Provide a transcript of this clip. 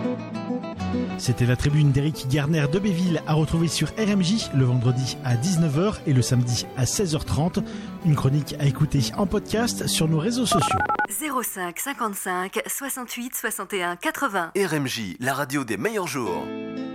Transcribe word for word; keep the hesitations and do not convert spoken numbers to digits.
C'était la tribune d'Éric Garner de Béville à retrouver sur R M J le vendredi à dix-neuf heures et le samedi à seize heures trente. Une chronique à écouter en podcast sur nos réseaux sociaux. zéro cinq cinquante-cinq soixante-huit soixante et un quatre-vingts. R M J, la radio des meilleurs jours.